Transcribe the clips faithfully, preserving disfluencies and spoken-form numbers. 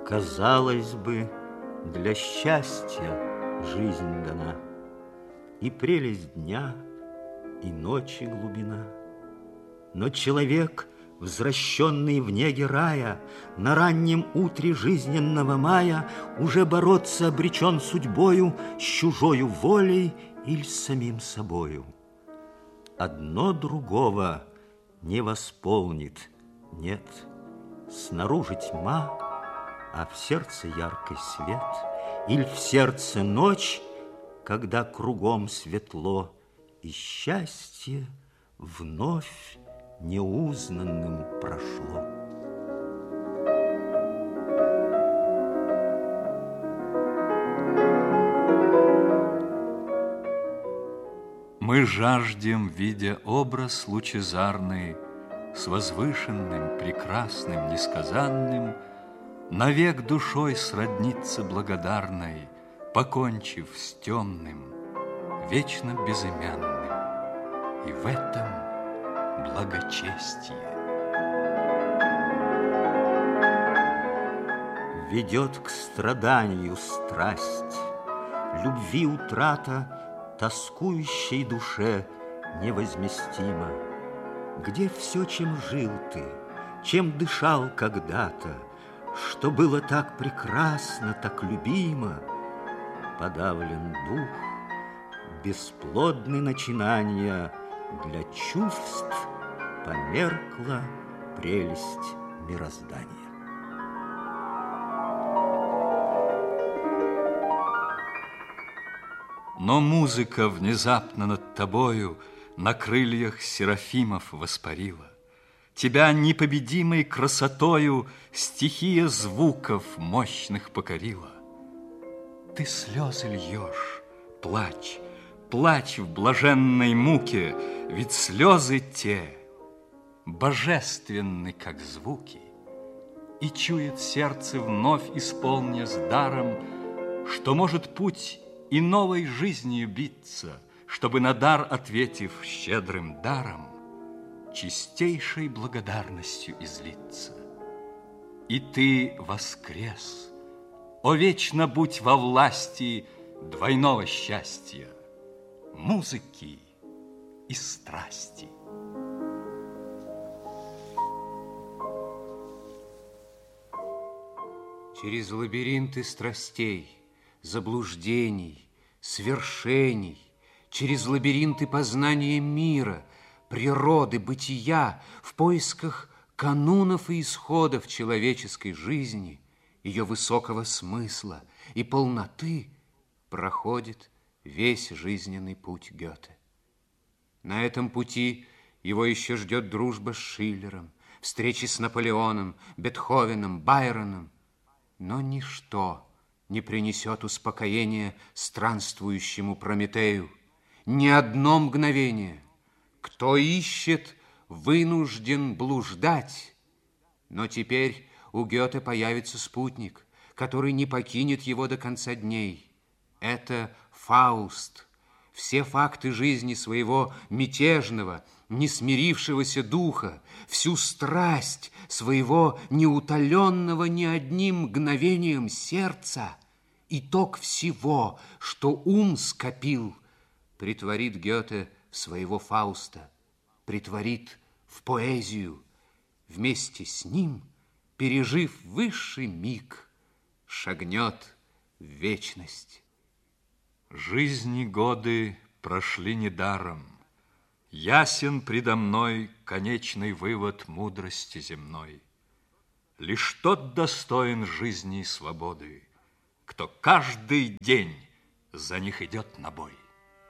Казалось бы, для счастья жизнь дана, и прелесть дня, и ночи глубина. Но человек, возвращенный в неге рая, на раннем утре жизненного мая уже бороться обречен судьбою с чужою волей или с самим собою. Одно другого не восполнит, нет, снаружи тьма, а в сердце яркий свет, или в сердце ночь, когда кругом светло, и счастье вновь неузнанным прошло. Мы жаждем, видя образ лучезарный, с возвышенным, прекрасным, несказанным, навек душой сродниться благодарной, покончив с темным, вечно безымянным, и в этом благочестие. Ведет к страданию страсть, любви утрата, тоскующей душе невозместима. Где все, чем жил ты, чем дышал когда-то, что было так прекрасно, так любимо? Подавлен дух, бесплодны начинания, для чувств померкла прелесть мироздания. Но музыка внезапно над тобою на крыльях серафимов воспарила. Тебя непобедимой красотою стихия звуков мощных покорила. Ты слезы льешь, плачь, плачь в блаженной муке, ведь слезы те божественны, как звуки, и чует сердце, вновь исполнясь даром, что может путь и новой жизнью биться, чтобы на дар, ответив щедрым даром, чистейшей благодарностью излиться. И ты воскрес, о, вечно будь во власти двойного счастья, музыки и страсти. Через лабиринты страстей, заблуждений, свершений, через лабиринты познания мира, природы, бытия, в поисках канунов и исходов человеческой жизни, ее высокого смысла и полноты проходит весь жизненный путь Гёте. На этом пути его еще ждет дружба с Шиллером, встречи с Наполеоном, Бетховеном, Байроном, но ничто не принесет успокоения странствующему Прометею. Ни одно мгновение. Кто ищет, вынужден блуждать. Но теперь у Гёте появится спутник, который не покинет его до конца дней. Это Фауст. Все факты жизни своего мятежного, не смирившегося духа, всю страсть своего неутоленного ни одним мгновением сердца, итог всего, что ум скопил, притворит Гёте в своего Фауста, притворит в поэзию, вместе с ним, пережив высший миг, шагнет в вечность. Жизни годы прошли недаром. Ясен предо мной конечный вывод мудрости земной. Лишь тот достоин жизни и свободы, кто каждый день за них идет на бой.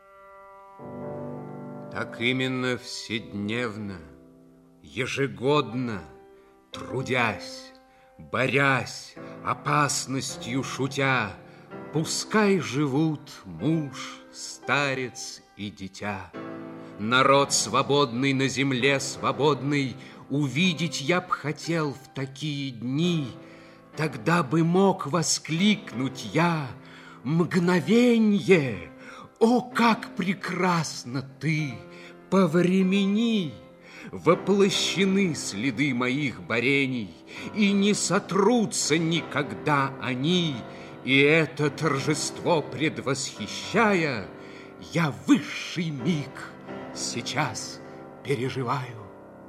Так именно вседневно, ежегодно, трудясь, борясь, опасностью шутя, пускай живут муж, старец и дитя. Народ свободный на земле свободный увидеть я б хотел в такие дни. Тогда бы мог воскликнуть я: мгновенье, о, как прекрасна ты! Повремени, воплощены следы моих борений, и не сотрутся никогда они, и это торжество предвосхищая, я высший миг сейчас переживаю.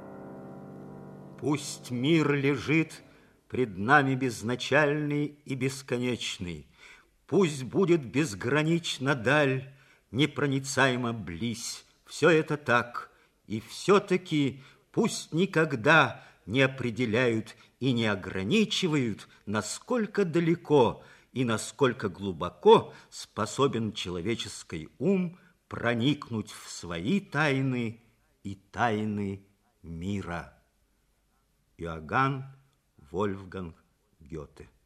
Пусть мир лежит пред нами безначальный и бесконечный, пусть будет безгранично даль, непроницаемо близь. Все это так, и все-таки пусть никогда не определяют и не ограничивают, насколько далеко и насколько глубоко способен человеческий ум проникнуть в свои тайны и тайны мира. Иоганн Вольфганг Гёте.